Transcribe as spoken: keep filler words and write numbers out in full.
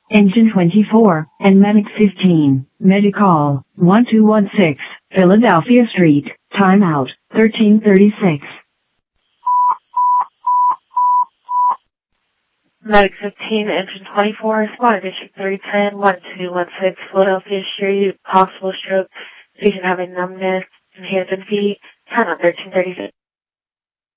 Engine twenty-four, and Medic fifteen, Medical, one two one six, Philadelphia Street, timeout, thirteen thirty-six. Medic fifteen, Engine twenty-four, Spot District three ten, one two one six, Philadelphia Street, possible stroke, patient having numbness in hands and feet, timeout thirteen thirty-six.